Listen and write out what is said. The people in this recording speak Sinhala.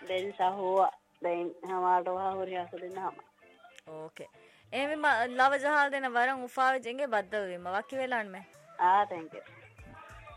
දැන් සහුවා දැන් හමාට හොරි හසුදිනාම ඕකේ එහෙම ලව ජහල් දෙන වරන් උෆාවෙ ජෙන්ගේ බද්දව වීම වකි වෙලාන් මේ thank you